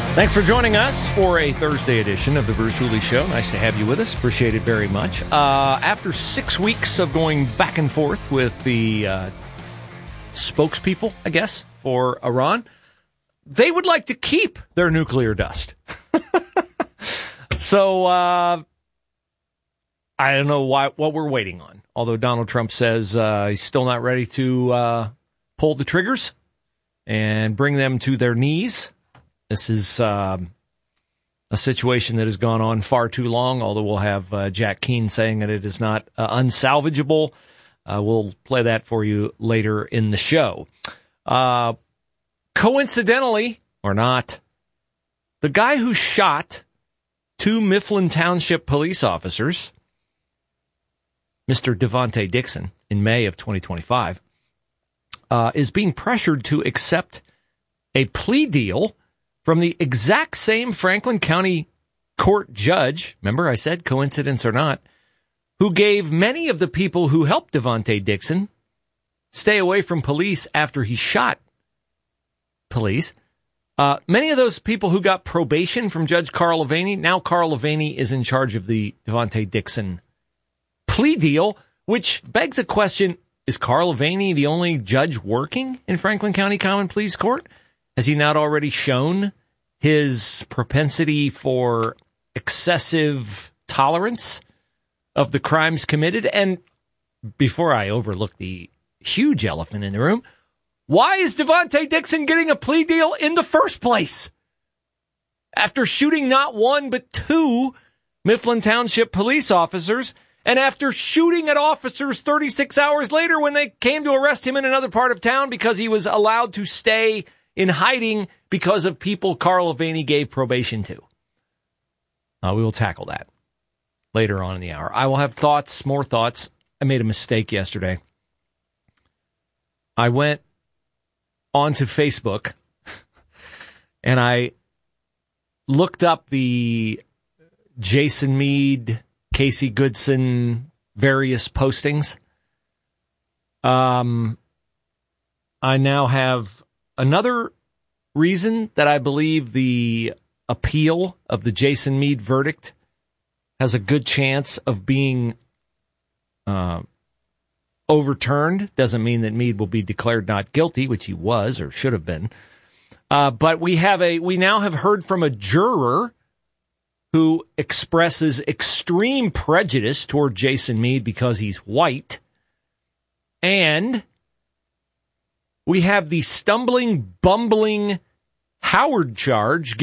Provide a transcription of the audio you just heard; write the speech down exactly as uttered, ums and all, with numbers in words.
Thanks for joining us for a Thursday edition of the Bruce Hooley Show. Nice to have you with us. Appreciate it very much. Uh, after six weeks of going back and forth with the uh, spokespeople, I guess, for Iran, they would like to keep their nuclear dust. so uh, I don't know why what we're waiting on. Although Donald Trump says uh, he's still not ready to uh, pull the triggers and bring them to their knees. This is um, a situation that has gone on far too long, although we'll have uh, Jack Keane saying that it is not uh, unsalvageable. Uh, we'll play that for you later in the show. Uh, coincidentally, or not, the guy who shot two Mifflin Township police officers, Mister Devontae Dixon, in May of twenty twenty-five, uh, is being pressured to accept a plea deal from the exact same Franklin County court judge, remember I said coincidence or not, who gave many of the people who helped Devontae Dixon stay away from police after he shot police. Uh, many of those people who got probation from Judge Carl Levaney, now Carl Levaney is in charge of the Devontae Dixon plea deal, which begs a question, is Carl Levaney the only judge working in Franklin County Common Pleas Court? Has he not already shown his propensity for excessive tolerance of the crimes committed? And before I overlook the huge elephant in the room, why is Devontae Dixon getting a plea deal in the first place? After shooting not one but two Mifflin Township police officers, and after shooting at officers thirty-six hours later when they came to arrest him in another part of town because he was allowed to stay in hiding because of people Carl Levaney gave probation to. Uh, we will tackle that later on in the hour. I will have thoughts, more thoughts. I made a mistake yesterday. I went onto Facebook and I looked up the Jason Meade, Casey Goodson, various postings. Um, I now have another reason that I believe the appeal of the Jason Meade verdict has a good chance of being uh, overturned. Doesn't mean that Meade will be declared not guilty, which he was or should have been. Uh, but we have a we now have heard from a juror who expresses extreme prejudice toward Jason Meade because he's white. And we have the stumbling, bumbling Howard charge